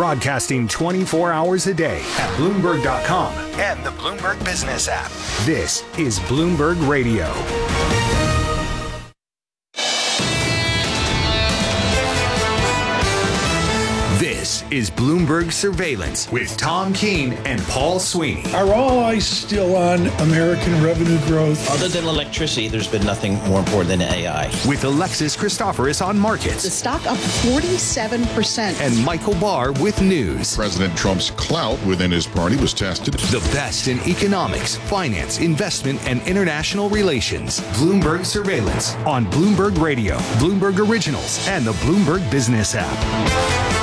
Broadcasting 24 hours a day at Bloomberg.com and the Bloomberg Business app. This is Bloomberg Radio. This is Bloomberg Surveillance with Tom Keene and Paul Sweeney. Are all eyes still on American revenue growth? Other than electricity, there's been nothing more important than AI. With Alexis Christoforous on markets. The stock up 47%. And Michael Barr with news. President Trump's clout within his party was tested. The best in economics, finance, investment, and international relations. Bloomberg Surveillance on Bloomberg Radio, Bloomberg Originals, and the Bloomberg Business app.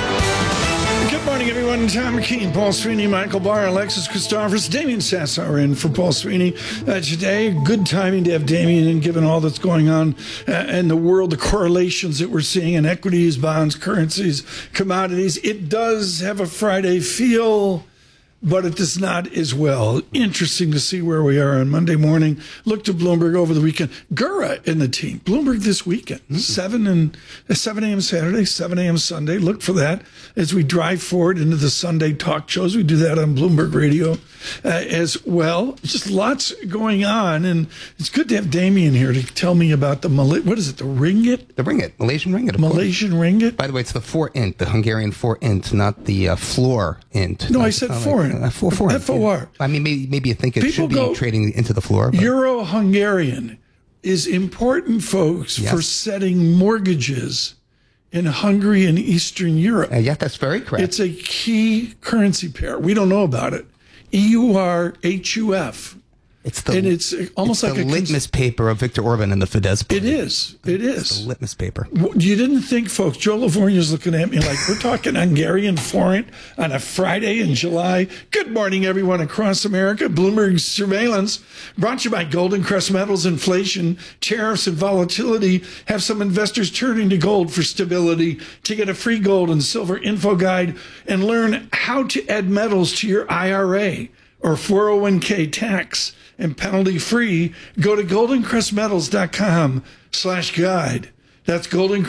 Good morning, everyone. Tom Keene, Paul Sweeney, Michael Barr, Alexis Christoforous, Damian Sassower in for Paul Sweeney. Today, good timing to have Damian in, given all that's going on in the world, the correlations that we're seeing in equities, bonds, currencies, commodities. It does have a Friday feel, but it does not as well. Interesting to see where we are on Monday morning. Look to Bloomberg over the weekend. Gura in the team. Bloomberg this weekend. 7 a.m. Saturday, 7 a.m. Sunday. Look for that as we drive forward into the Sunday talk shows. We do that on Bloomberg Radio as well. Just lots going on. And it's good to have Damian here to tell me about the, what is it, the ringgit? The ringgit, Malaysian ringgit. Malaysian ringgit? By the way, it's the forint, the Hungarian forint, not the floor int. No, I said forint. Forint. FOR. I mean, maybe you think it People should be trading into the floor. But Euro-Hungarian is important, folks, for setting mortgages in Hungary and Eastern Europe. Yeah, that's very correct. It's a key currency pair. We don't know about it. EUR-HUF. It's almost like the litmus paper of Viktor Orban and the Fidesz party. It is. It's the litmus paper. You didn't think, folks, Joe Livornia's looking at me like we're talking Hungarian forint on a Friday in July. Good morning, everyone across America. Bloomberg Surveillance, brought to you by Golden Crest Metals. Inflation, tariffs, and volatility have some investors turning to gold for stability. To get a free gold and silver info guide and learn how to add metals to your IRA or 401k tax and penalty free, go to goldencrestmetals.com/guide. That's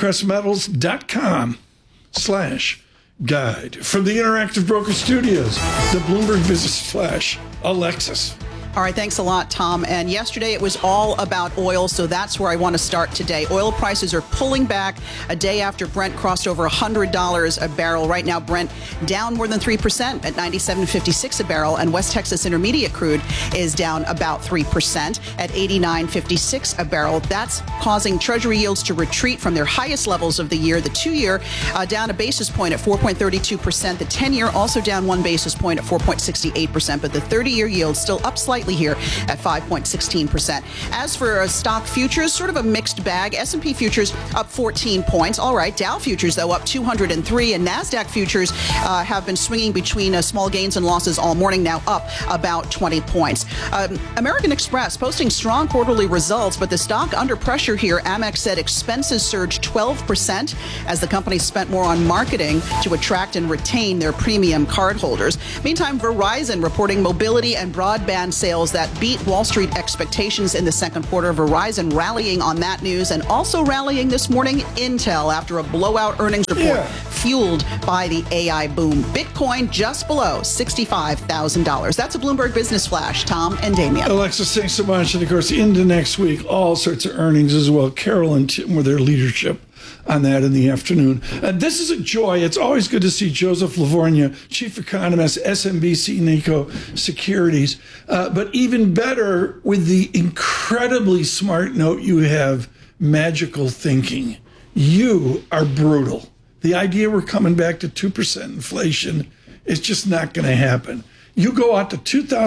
goldencrestmetals.com/guide. From the Interactive Broker Studios, the Bloomberg Business Flash, Alexis. All right, thanks a lot, Tom. And yesterday it was all about oil, so that's where I want to start today. Oil prices are pulling back a day after Brent crossed over $100 a barrel. Right now, Brent down more than 3% at $97.56 a barrel, and West Texas Intermediate crude is down about 3% at $89.56 a barrel. That's causing Treasury yields to retreat from their highest levels of the year. The 2-year down a basis point at 4.32%. The 10-year also down 1 basis point at 4.68%, but the 30-year yield still up slightly here at 5.16%. As for stock futures, sort of a mixed bag. S&P futures up 14 points. All right. Dow futures, though, up 203. And NASDAQ futures have been swinging between small gains and losses all morning, now up about 20 points. American Express posting strong quarterly results, but the stock under pressure here. Amex said expenses surged 12% as the company spent more on marketing to attract and retain their premium cardholders. Meantime, Verizon reporting mobility and broadband sales that beat Wall Street expectations in the second quarter. Verizon rallying on that news, and also rallying this morning Intel after a blowout earnings report fueled by the AI boom. Bitcoin just below $65,000. That's a Bloomberg Business Flash. Tom and Damian. Alexis, thanks so much. And of course, into next week, all sorts of earnings as well. Carol and Tim with their leadership on that in the afternoon. This is a joy. It's always good to see Joseph Livornia, Chief Economist, SMBC Nikko Securities. But even better, with the incredibly smart note you have, magical thinking. You are brutal. The idea we're coming back to 2% inflation is just not going to happen. You go out to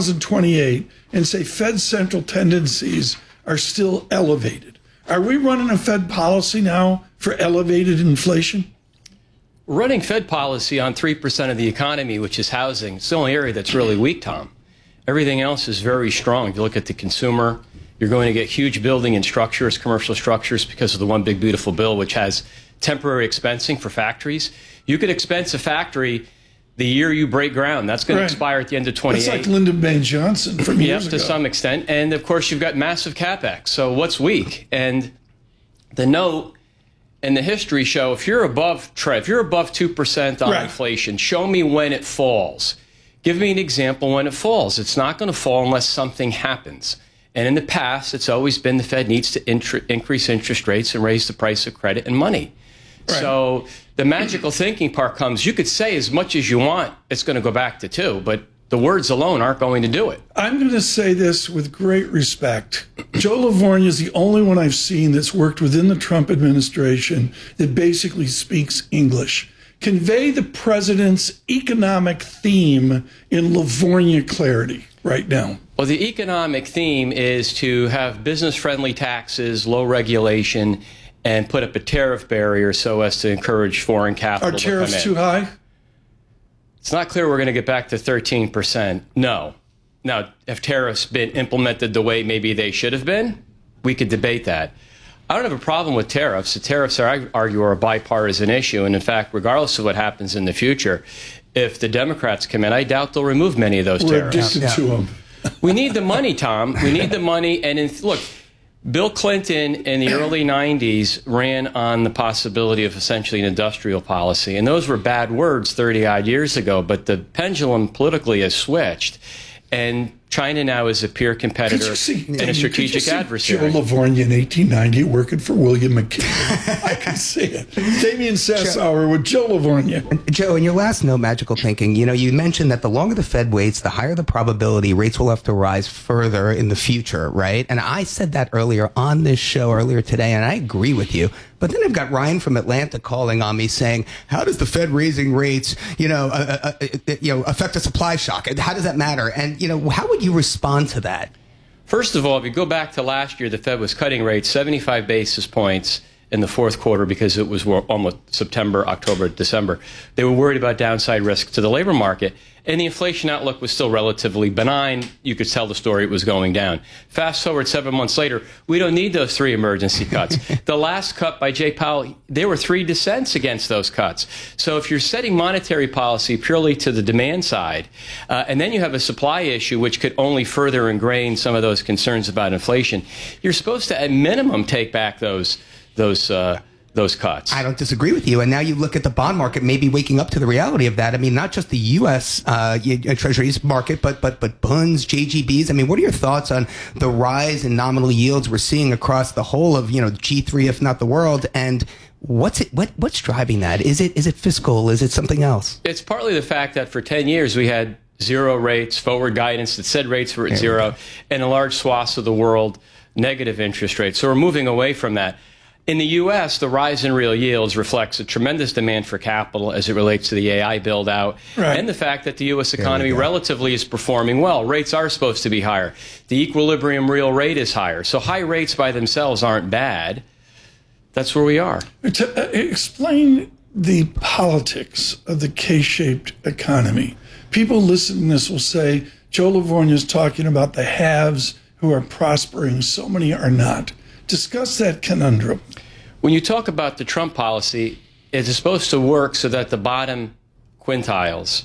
2028 and say Fed central tendencies are still elevated. Are we running a Fed policy now for elevated inflation? Running Fed policy on 3% of the economy, which is housing, it's the only area that's really weak, Tom. Everything else is very strong. If you look at the consumer, you're going to get huge building and structures, commercial structures, because of the One Big Beautiful Bill, which has temporary expensing for factories. You could expense a factory the year you break ground. That's going to expire at the end of 28. It's like Lyndon B. Johnson from years ago. To some extent. And, of course, you've got massive CapEx. So what's weak? And the note and the history show if you're above 2% on inflation, show me when it falls. Give me an example when it falls. It's not going to fall unless something happens. And in the past, it's always been the Fed needs to increase interest rates and raise the price of credit and money. Right. So the magical thinking part comes, you could say as much as you want, it's going to go back to 2, but the words alone aren't going to do it. I'm going to say this with great respect. Joe Livornia is the only one I've seen that's worked within the Trump administration that basically speaks English. Convey the president's economic theme in Livornia clarity right now. Well, the economic theme is to have business-friendly taxes, low regulation, and put up a tariff barrier so as to encourage foreign capital to come in. Are tariffs too high? It's not clear we're going to get back to 13%. No. Now, have tariffs been implemented the way maybe they should have been? We could debate that. I don't have a problem with tariffs. The tariffs, I argue, are a bipartisan issue. And in fact, regardless of what happens in the future, if the Democrats come in, I doubt they'll remove many of those tariffs. We're addicted to them. We need the money, Tom. We need the money. And look, Bill Clinton in the early 90s ran on the possibility of essentially an industrial policy. And those were bad words 30-odd years ago. But the pendulum politically has switched. And China now is a peer competitor and a strategic adversary. Joe Livornia in 1890 working for William McKinley. I can see it. Damian Sassower with Joe Livornia. Joe, in your last note, Magical Thinking, you mentioned that the longer the Fed waits, the higher the probability rates will have to rise further in the future, right? And I said that earlier on this show earlier today, and I agree with you. But then I've got Ryan from Atlanta calling on me saying, how does the Fed raising rates, affect a supply shock? How does that matter? And, how would you respond to that? First of all, if you go back to last year, the Fed was cutting rates 75 basis points in the fourth quarter because it was almost September, October, December. They were worried about downside risk to the labor market, and the inflation outlook was still relatively benign. You could tell the story was going down. Fast forward 7 months later, we don't need those 3 emergency cuts. The last cut by Jay Powell, there were 3 dissents against those cuts. So if you're setting monetary policy purely to the demand side, and then you have a supply issue which could only further ingrain some of those concerns about inflation, you're supposed to, at minimum, take back those cuts. I don't disagree with you. And now you look at the bond market, maybe waking up to the reality of that. I mean, not just the U.S. Treasuries market, but bonds, JGBs. I mean, what are your thoughts on the rise in nominal yields we're seeing across the whole of G3, if not the world? And what's driving that? Is it fiscal? Is it something else? It's partly the fact that for 10 years we had zero rates, forward guidance that said rates were at zero, and a large swath of the world negative interest rates. So we're moving away from that. In the U.S., the rise in real yields reflects a tremendous demand for capital as it relates to the AI build-out, and the fact that the U.S. economy relatively is performing well. Rates are supposed to be higher. The equilibrium real rate is higher. So high rates by themselves aren't bad. That's where we are. Explain the politics of the K-shaped economy. People listening to this will say, Joe Livornia is talking about the haves who are prospering. So many are not. Discuss that conundrum. When you talk about the Trump policy, it's supposed to work so that the bottom quintiles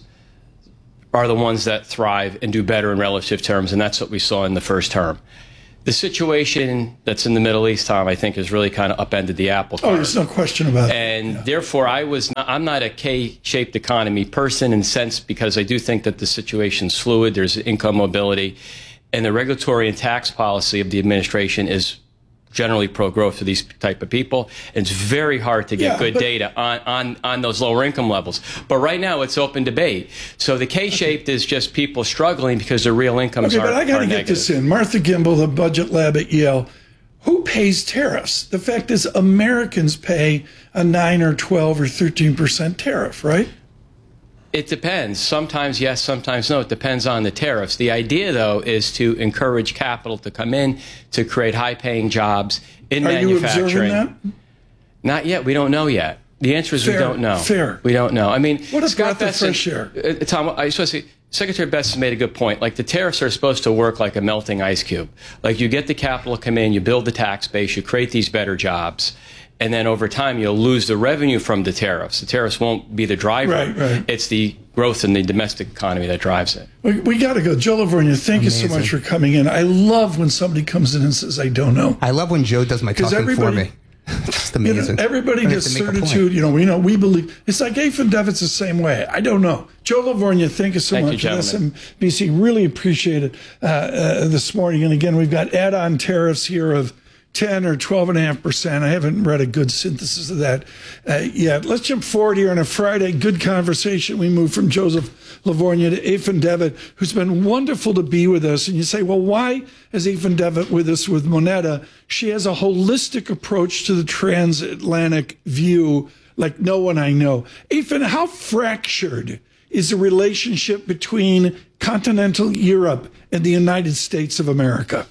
are the ones that thrive and do better in relative terms, and that's what we saw in the first term. The situation that's in the Middle East, Tom, I think has really kind of upended the apple cart. Oh, there's no question about it. And therefore, I'm not a K-shaped economy person in sense because I do think that the situation's fluid. There's income mobility, and the regulatory and tax policy of the administration is generally pro-growth for these type of people. And it's very hard to get good data on those lower income levels. But right now, it's open debate. So the K-shaped is just people struggling because their real incomes are negative. But I got to get this in. Martha Gimbel, the budget lab at Yale, who pays tariffs? The fact is Americans pay a 9 or 12 or 13% tariff, right? It depends. Sometimes yes, sometimes no. It depends on the tariffs. The idea, though, is to encourage capital to come in, to create high-paying jobs in manufacturing. Are you observing that? Not yet. We don't know yet. The answer is we don't know. Fair. We don't know. I mean, what Scott about the fresh air? Tom, I was supposed to say, Secretary Best has made a good point. Like, the tariffs are supposed to work like a melting ice cube. Like, you get the capital come in, you build the tax base, you create these better jobs, and then over time you'll lose the revenue from the tariffs. The tariffs won't be the driver. Right. It's the growth in the domestic economy that drives it. We got to go. Joe Livornia, thank you so much for coming in. I love when somebody comes in and says, I don't know. I love when Joe does my talking for me. Just amazing. Everybody gets certitude. We believe. It's like Ethan Devitt's the same way. I don't know. Joe Livornia, thank you so much for SMBC. Really appreciate it this morning. And again, we've got add-on tariffs here of 10 or 12.5%. I haven't read a good synthesis of that yet. Let's jump forward here on a Friday. Good conversation. We move from Joseph Livornia to Ethan Devitt, who's been wonderful to be with us. And you say, well, why is Ethan Devitt with us with Moneta? She has a holistic approach to the transatlantic view like no one I know. Ethan, how fractured is the relationship between continental Europe and the United States of America?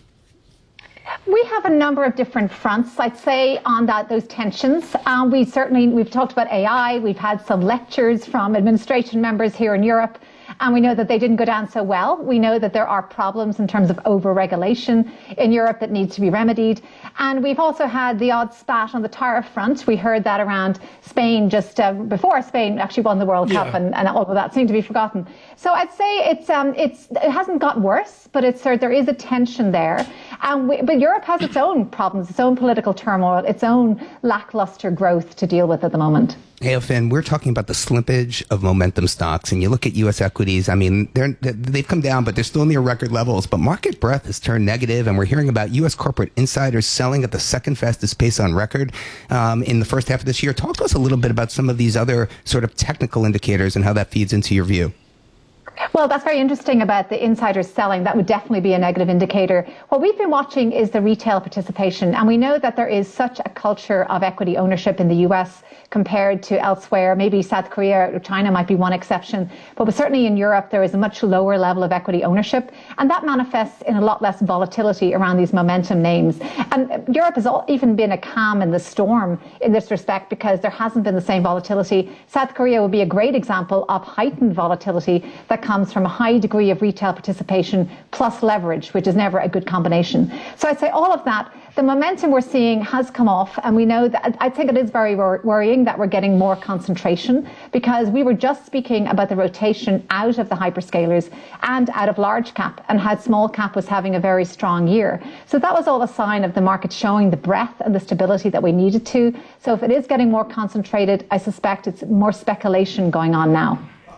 We have a number of different fronts, I'd say, on those tensions. We've talked about AI. We've had some lectures from administration members here in Europe, and we know that they didn't go down so well. We know that there are problems in terms of over-regulation in Europe that needs to be remedied. And we've also had the odd spat on the tariff front. We heard that around Spain just before Spain actually won the World Cup, and all of that seemed to be forgotten. So I'd say it hasn't got worse, but there is a tension there. But Europe has its own problems, its own political turmoil, its own lackluster growth to deal with at the moment. Hey, Finn, we're talking about the slippage of momentum stocks, and you look at U.S. equities. I mean, they've come down, but they're still near record levels. But market breadth has turned negative, and we're hearing about U.S. corporate insiders selling at the second fastest pace on record in the first half of this year. Talk to us a little bit about some of these other sort of technical indicators and how that feeds into your view. Well, that's very interesting about the insiders selling. That would definitely be a negative indicator. What we've been watching is the retail participation, and we know that there is such a culture of equity ownership in the US compared to elsewhere. Maybe South Korea or China might be one exception, but certainly in Europe there is a much lower level of equity ownership, and that manifests in a lot less volatility around these momentum names. And Europe has even been a calm in the storm in this respect because there hasn't been the same volatility. South Korea would be a great example of heightened volatility that comes from a high degree of retail participation plus leverage, which is never a good combination. So I'd say all of that, the momentum we're seeing has come off, and we know that I think it is very worrying that we're getting more concentration, because we were just speaking about the rotation out of the hyperscalers and out of large cap, and how small cap was having a very strong year. So that was all a sign of the market showing the breadth and the stability that we needed to. So if it is getting more concentrated, I suspect it's more speculation going on now.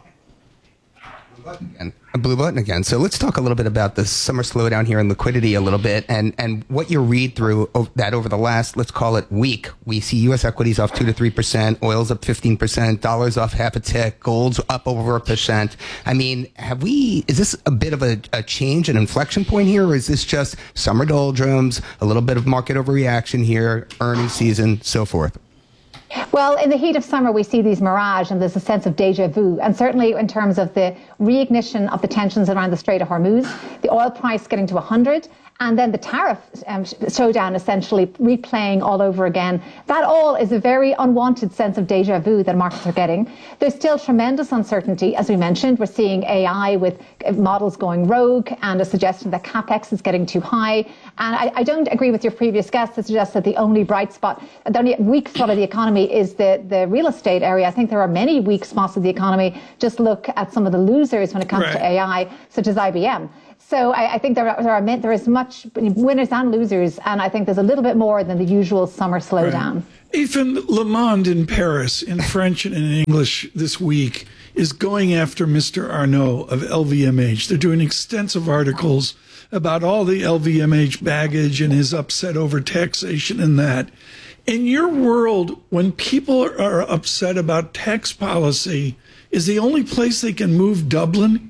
A blue button again. So let's talk a little bit about the summer slowdown here in liquidity a little bit, and what you read through that over the last, let's call it week. We see U.S. equities off 2 to 3%, oil's up 15%, dollars off half a tick, gold's up over 1%. I mean, is this a bit of a change, an inflection point here, or is this just summer doldrums, a little bit of market overreaction here, earnings season, so forth? Well, in the heat of summer, we see these mirage, and there's a sense of deja vu. And certainly in terms of the reignition of the tensions around the Strait of Hormuz, the oil price getting to 100, and then the tariff showdown essentially replaying all over again. That all is a very unwanted sense of deja vu that markets are getting. There's still tremendous uncertainty. As we mentioned, we're seeing AI with models going rogue and a suggestion that CapEx is getting too high. And I don't agree with your previous guest that suggests that the only bright spot, the only weak spot of the economy is the real estate area. I think there are many weak spots of the economy. Just look at some of the losers when it comes to AI, such as IBM. So I think there is much winners and losers, and I think there's a little bit more than the usual summer slowdown. Right. Ethan, Le Monde in Paris, in French and in English this week, is going after Mr. Arnault of LVMH. They're doing extensive articles about all the LVMH baggage and his upset over taxation and that. In your world, when people are upset about tax policy, is the only place they can move Dublin?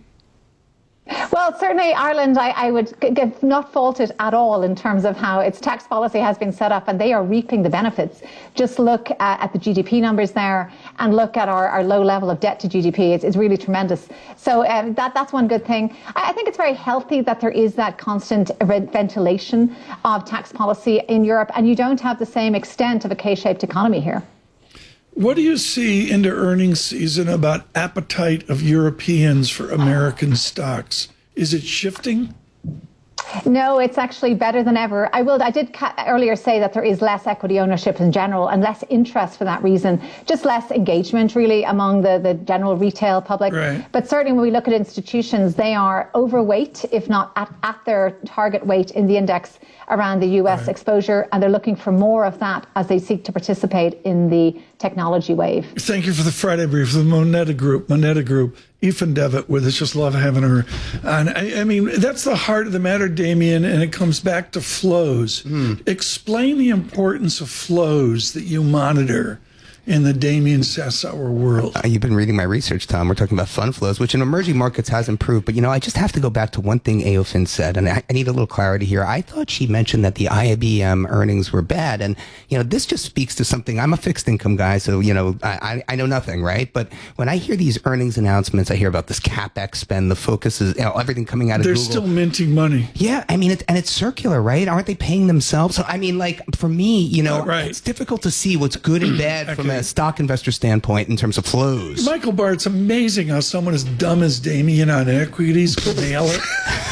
Well, certainly Ireland, I would not fault it at all in terms of how its tax policy has been set up, and they are reaping the benefits. Just look at the GDP numbers there, and look at our low level of debt to GDP. It's really tremendous. So that's one good thing. I think it's very healthy that there is that constant ventilation of tax policy in Europe, and you don't have the same extent of a K-shaped economy here. What do you see into earnings season about appetite of Europeans for American stocks? Is it shifting? No, it's actually better than ever. I did earlier say that there is less equity ownership in general and less interest for that reason, just less engagement really among the general retail public. Right. But certainly when we look at institutions, they are overweight, if not at their target weight in the index around the US exposure, and they're looking for more of that as they seek to participate in the technology wave. Thank you for the Friday brief, the Moneta Group. Ethan Devitt with us. Just love having her. And I mean, that's the heart of the matter, Damien, and it comes back to flows. Explain the importance of flows that you monitor in the Damien Sassower world. You've been reading my research, Tom. We're talking about fund flows, which in emerging markets has improved. But, I just have to go back to one thing Aofin said, and I need a little clarity here. I thought she mentioned that the IBM earnings were bad. And, this just speaks to something. I'm a fixed income guy, so, I know nothing, right? But when I hear these earnings announcements, I hear about this CapEx spend, the focus is, everything coming out of They're Google. still minting money. Yeah, I mean, it's circular, right? Aren't they paying themselves? So, I mean, for me, it's difficult to see what's good and bad from a stock investor standpoint in terms of flows. Michael Barr, it's amazing how someone as dumb as Damien on equities can nail it.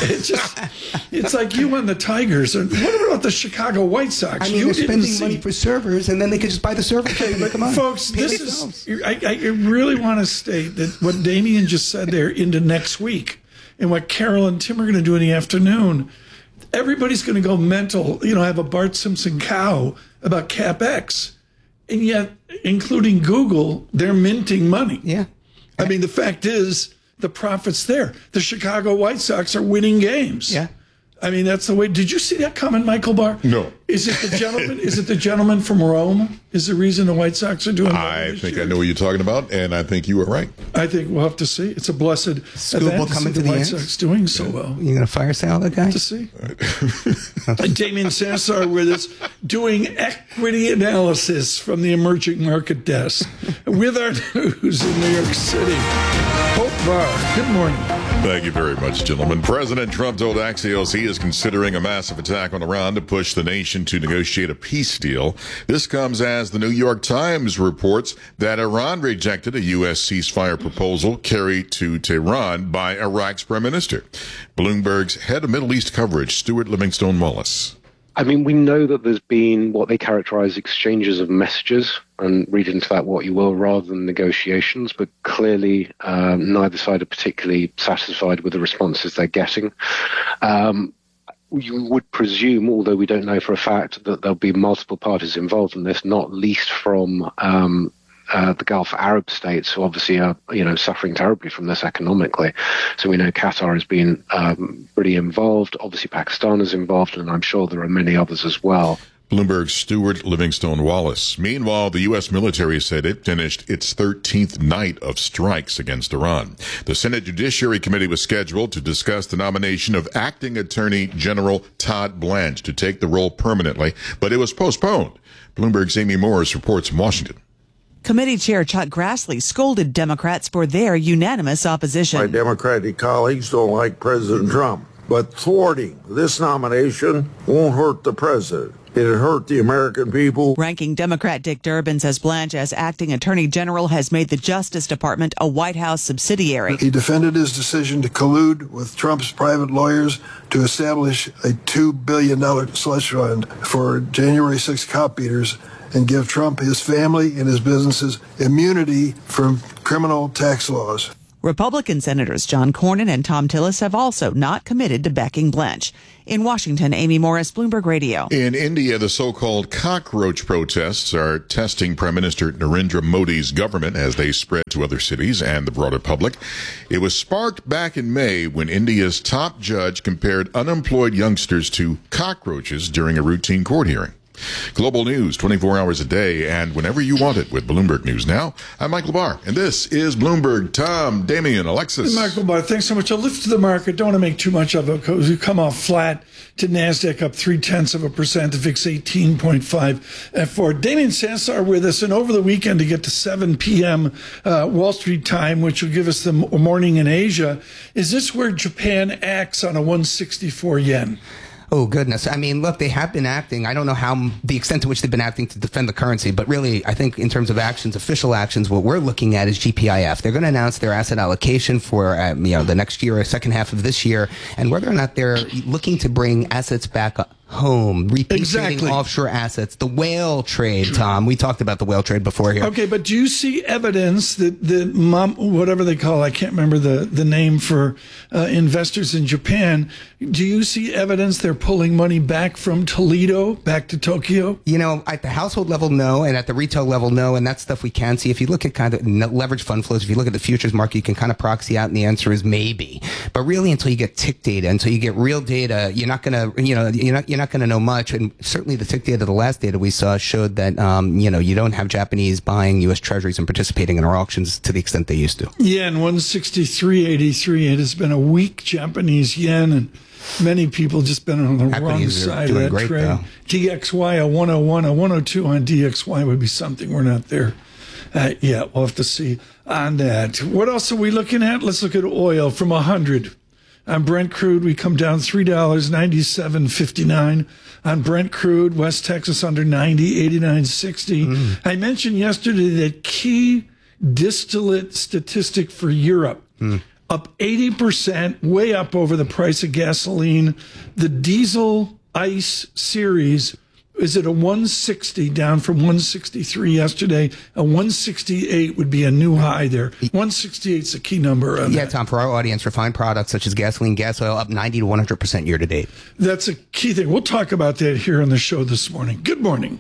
It's like you on the Tigers. And what about the Chicago White Sox? I mean, they're spending money for servers, and then they could just buy the servers. Come on, folks, I really want to state that what Damien just said there into next week and what Carol and Tim are going to do in the afternoon, everybody's going to go mental, have a Bart Simpson cow about CapEx. And yet, including Google, they're minting money. Yeah. I mean, the fact is, the profit's there. The Chicago White Sox are winning games. Yeah. I mean, that's the way. Did you see that comment, Michael Barr? No. Is it the gentleman? Is it the gentleman from Rome? Is the reason the White Sox are doing? I think I know what you're talking about, and I think you were right. I think we'll have to see. It's a blessed event to see the White Sox doing so well. You gonna fire sale that guy? To see. Damien Sassower with us doing equity analysis from the emerging market desk with our news in New York City. Hope Barr, good morning. Thank you very much, gentlemen. President Trump told Axios he is considering a massive attack on Iran to push the nation to negotiate a peace deal. This comes as the New York Times reports that Iran rejected a U.S. ceasefire proposal carried to Tehran by Iraq's prime minister. Bloomberg's head of Middle East coverage, Stuart Livingstone-Wallace. I mean, we know that there's been what they characterize exchanges of messages, and read into that what you will, rather than negotiations, but clearly neither side are particularly satisfied with the responses they're getting. You would presume, although we don't know for a fact, that there'll be multiple parties involved in this, not least from the Gulf Arab states, who obviously are, suffering terribly from this economically. So we know Qatar has been pretty involved. Obviously, Pakistan is involved, and I'm sure there are many others as well. Bloomberg's Stuart Livingstone-Wallace. Meanwhile, the U.S. military said it finished its 13th night of strikes against Iran. The Senate Judiciary Committee was scheduled to discuss the nomination of Acting Attorney General Todd Blanche to take the role permanently, but it was postponed. Bloomberg's Amy Morris reports from Washington. Committee Chair Chuck Grassley scolded Democrats for their unanimous opposition. My Democratic colleagues don't like President Trump, but thwarting this nomination won't hurt the president. It'll hurt the American people. Ranking Democrat Dick Durbin says Blanche, as acting attorney general, has made the Justice Department a White House subsidiary. He defended his decision to collude with Trump's private lawyers to establish a $2 billion slush fund for January 6 cop beaters and give Trump, his family, and his businesses immunity from criminal tax laws. Republican Senators John Cornyn and Thom Tillis have also not committed to backing Blanche. In Washington, Amy Morris, Bloomberg Radio. In India, the so-called cockroach protests are testing Prime Minister Narendra Modi's government as they spread to other cities and the broader public. It was sparked back in May when India's top judge compared unemployed youngsters to cockroaches during a routine court hearing. Global news 24 hours a day and whenever you want it with Bloomberg News Now. I'm Michael Barr, and this is Bloomberg. Tom, Damien, Alexis. Hey, Michael Barr, thanks so much. I'll lift the market. Don't want to make too much of it because we come off flat to NASDAQ up 0.3%, the VIX 18.5 for Damien Sassower with us. And over the weekend to get to 7 p.m. Wall Street time, which will give us the morning in Asia, is this where Japan acts on a 164 yen? Oh, goodness. I mean, look, they have been acting. I don't know the extent to which they've been acting to defend the currency, but really, I think in terms of actions, official actions, what we're looking at is GPIF. They're going to announce their asset allocation for, the next year or second half of this year, and whether or not they're looking to bring assets back home, repatriating offshore assets, the whale trade, Tom. We talked about the whale trade before here. Okay, but do you see evidence that whatever they call, I can't remember the name for investors in Japan, do you see evidence they're pulling money back from Toledo back to Tokyo? At the household level, no, and at the retail level, no, and that's stuff we can see. If you look at kind of leverage fund flows, if you look at the futures market, you can kind of proxy out, and the answer is maybe. But really, until you get tick data, until you get real data, you're not going to, you're not going to know much. And certainly the tick data, the last data we saw showed that, you don't have Japanese buying U.S. treasuries and participating in our auctions to the extent they used to. Yeah, and 163.83, it has been a weak Japanese yen, and many people just been on the wrong side of that trade. Though. DXY, a 101, a 102 on DXY would be something. We're not there. We'll have to see on that. What else are we looking at? Let's look at oil from 100. On Brent crude, we come down $3.97.59. On Brent crude, West Texas under 90, 89.60. I mentioned yesterday that key distillate statistic for Europe. Up 80%, way up over the price of gasoline. The diesel ICE series is at a 160, down from 163 yesterday. A 168 would be a new high there. 168 is a key number. Tom, for our audience, refined products such as gasoline, gas oil, up 90 to 100% year to date. That's a key thing. We'll talk about that here on the show this morning. Good morning.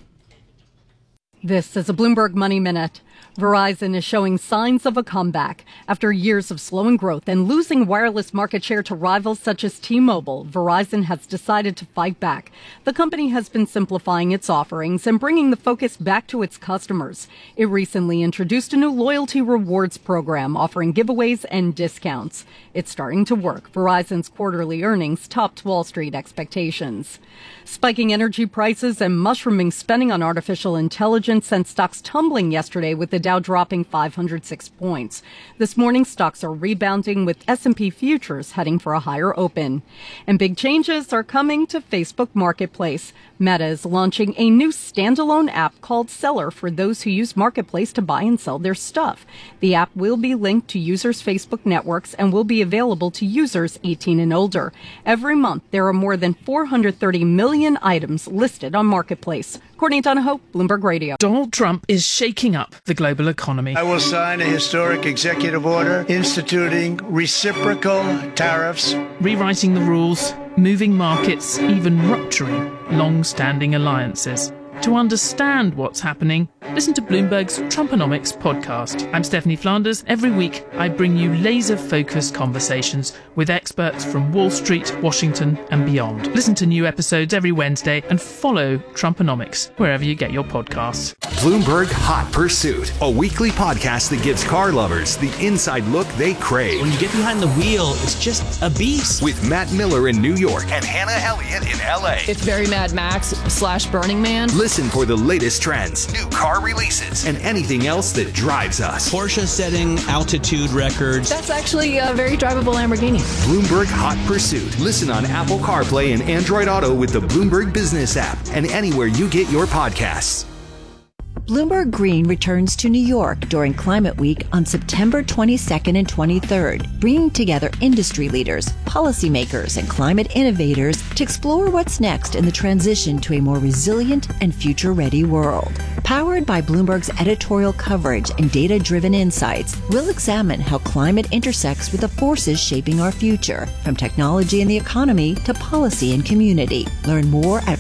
This is a Bloomberg Money Minute. Verizon is showing signs of a comeback. After years of slowing growth and losing wireless market share to rivals such as T-Mobile, Verizon has decided to fight back. The company has been simplifying its offerings and bringing the focus back to its customers. It recently introduced a new loyalty rewards program offering giveaways and discounts. It's starting to work. Verizon's quarterly earnings topped Wall Street expectations. Spiking energy prices and mushrooming spending on artificial intelligence sent stocks tumbling yesterday with the Dow dropping 506 points. This morning, stocks are rebounding with S&P futures heading for a higher open. And big changes are coming to Facebook Marketplace. Meta is launching a new standalone app called Seller for those who use Marketplace to buy and sell their stuff. The app will be linked to users' Facebook networks and will be available to users 18 and older. Every month, there are more than 430 million items listed on Marketplace. Courtney Donahoe, Bloomberg Radio. Donald Trump is shaking up the global economy. I will sign a historic executive order instituting reciprocal tariffs, rewriting the rules, moving markets, even rupturing long-standing alliances. To understand what's happening, listen to Bloomberg's Trumponomics podcast. I'm Stephanie Flanders. Every week, I bring you laser-focused conversations with experts from Wall Street, Washington, and beyond. Listen to new episodes every Wednesday and follow Trumponomics wherever you get your podcasts. Bloomberg Hot Pursuit, a weekly podcast that gives car lovers the inside look they crave. When you get behind the wheel, it's just a beast. With Matt Miller in New York and Hannah Elliott in L.A. It's very Mad Max / Burning Man. Listen for the latest trends, new car releases, and anything else that drives us. Porsche setting altitude records. That's actually a very drivable Lamborghini. Bloomberg Hot Pursuit. Listen on Apple CarPlay and Android Auto with the Bloomberg Business app and anywhere you get your podcasts. Bloomberg Green returns to New York during Climate Week on September 22nd and 23rd, bringing together industry leaders, policymakers, and climate innovators to explore what's next in the transition to a more resilient and future-ready world. Powered by Bloomberg's editorial coverage and data-driven insights, we'll examine how climate intersects with the forces shaping our future, from technology and the economy to policy and community. Learn more at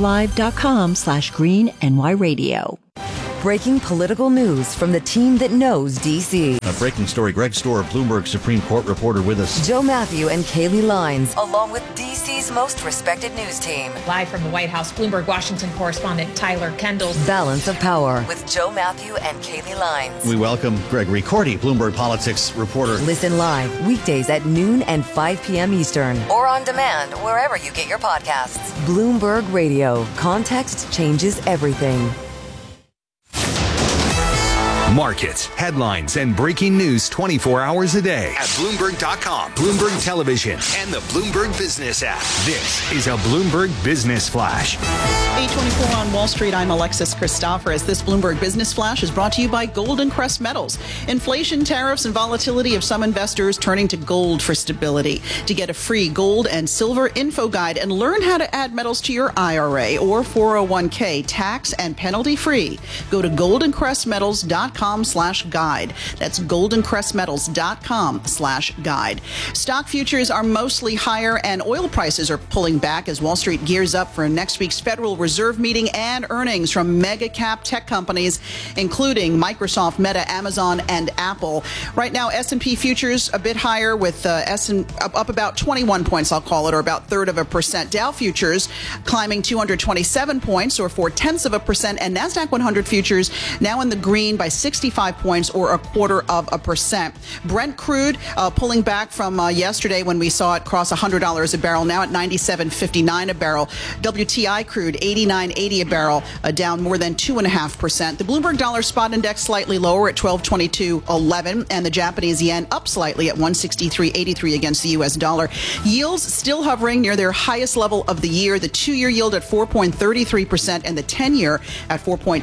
BloombergLive.com/GreenNYRadio. Breaking political news from the team that knows D.C. A breaking story. Greg Stohr, Bloomberg Supreme Court reporter with us. Joe Matthew and Kaylee Lines, along with D.C.'s most respected news team. Live from the White House, Bloomberg Washington correspondent Tyler Kendall. Balance of Power with Joe Matthew and Kaylee Lines. We welcome Gregory Cordy, Bloomberg Politics reporter. Listen live weekdays at noon and 5 p.m. Eastern. Or on demand wherever you get your podcasts. Bloomberg Radio. Context changes everything. Markets, headlines, and breaking news 24 hours a day at Bloomberg.com, Bloomberg Television, and the Bloomberg Business app. This is a Bloomberg Business Flash. 8:24 on Wall Street. I'm Alexis Christoforous. This Bloomberg Business Flash is brought to you by Golden Crest Metals. Inflation, tariffs, and volatility of some investors turning to gold for stability. To get a free gold and silver info guide and learn how to add metals to your IRA or 401k tax and penalty free, go to goldencrestmetals.com/guide. That's goldencrestmetals.com/guide. Stock futures are mostly higher and oil prices are pulling back as Wall Street gears up for next week's Federal Reserve meeting and earnings from mega cap tech companies, including Microsoft, Meta, Amazon, and Apple. Right now, S&P futures a bit higher with up about 21 points, I'll call it, or about 0.3%. Dow futures climbing 227 points, or 0.4%, and NASDAQ 100 futures now in the green by 65 points, or 0.25%. Brent crude pulling back from yesterday when we saw it cross $100 a barrel, now at $97.59 a barrel. WTI crude $89.80 a barrel, down more than 2.5%. The Bloomberg Dollar Spot Index slightly lower at 1222.11, and the Japanese yen up slightly at 163.83 against the U.S. dollar. Yields still hovering near their highest level of the year. The 2-year yield at 4.33% and the 10-year at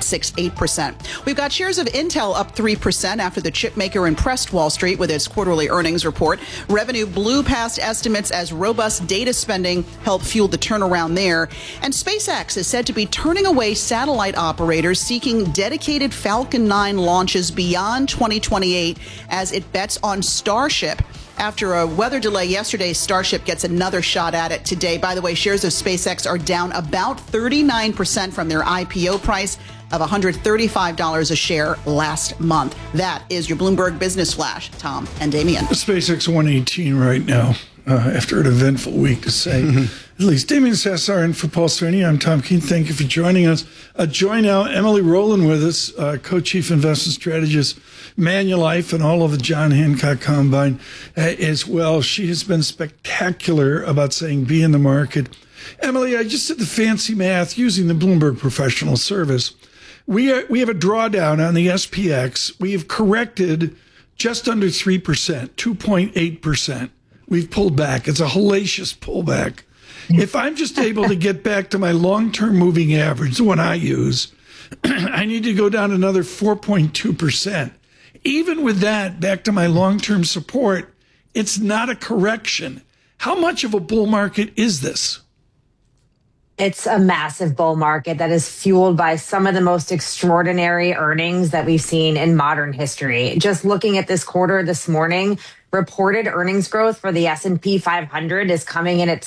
4.68%. We've got shares of Intel up 3% after the chip maker impressed Wall Street with its quarterly earnings report. Revenue blew past estimates as robust data spending helped fuel the turnaround there. And SpaceX is said to be turning away satellite operators seeking dedicated Falcon 9 launches beyond 2028 as it bets on Starship. After a weather delay yesterday, Starship gets another shot at it today. By the way, shares of SpaceX are down about 39% from their IPO price of $135 a share last month. That is your Bloomberg Business Flash. Tom and Damien. SpaceX 118 right now, after an eventful week, to say at least. Damien Sassar in for Paul Sweeney. I'm Tom Keene. Thank you for joining us. Join now Emily Rowland with us, co-chief investment strategist, Manulife, and all of the John Hancock Combine as well. She has been spectacular about saying be in the market. Emily, I just did the fancy math using the Bloomberg Professional Service. We have a drawdown on the SPX. We have corrected just under 3%, 2.8%. We've pulled back. It's a hellacious pullback. If I'm just able to get back to my long-term moving average, the one I use, I need to go down another 4.2%. Even with that, back to my long-term support, it's not a correction. How much of a bull market is this? It's a massive bull market that is fueled by some of the most extraordinary earnings that we've seen in modern history. Just looking at this quarter this morning, reported earnings growth for the S&P 500 is coming in at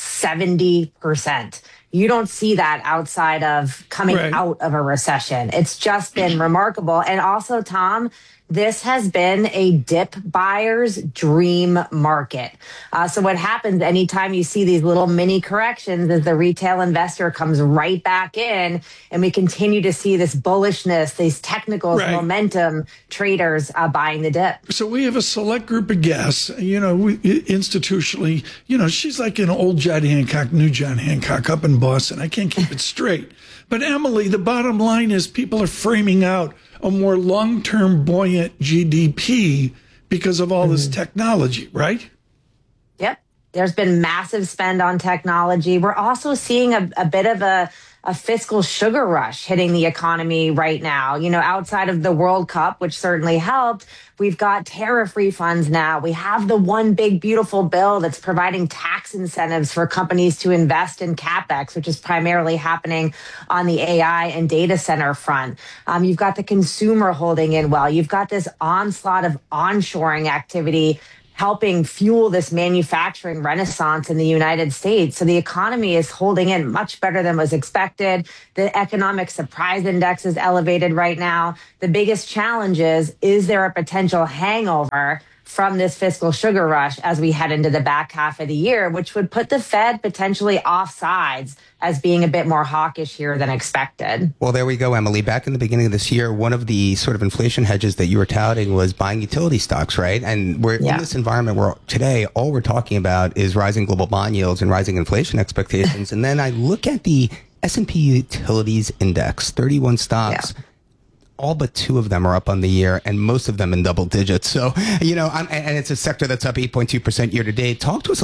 70%. You don't see that outside of coming out of a recession. It's just been remarkable. And also, Tom, this has been a dip buyer's dream market. So what happens anytime you see these little mini corrections is the retail investor comes right back in, and we continue to see this bullishness, these technicals, momentum traders buying the dip. So we have a select group of guests, institutionally, she's like an old John Hancock, new John Hancock up in Boston. I can't keep it straight. But Emily, the bottom line is people are framing out a more long-term buoyant GDP because of all this technology, right? Yep. There's been massive spend on technology. We're also seeing a bit of a fiscal sugar rush hitting the economy right now. Outside of the World Cup, which certainly helped, we've got tariff refunds now. We have the one big beautiful bill that's providing tax incentives for companies to invest in CapEx, which is primarily happening on the AI and data center front. You've got the consumer holding in well. You've got this onslaught of onshoring activity helping fuel this manufacturing renaissance in the United States. So the economy is holding in much better than was expected. The economic surprise index is elevated right now. The biggest challenge is there a potential hangover from this fiscal sugar rush as we head into the back half of the year, which would put the Fed potentially off sides as being a bit more hawkish here than expected. Well, there we go, Emily. Back in the beginning of this year, one of the sort of inflation hedges that you were touting was buying utility stocks, right? And we're in this environment where today all we're talking about is rising global bond yields and rising inflation expectations. And then I look at the S&P Utilities Index, 31 stocks. all but 2 of them are up on the year, and most of them in double digits. So, and it's a sector that's up 8.2% year to date. Talk to us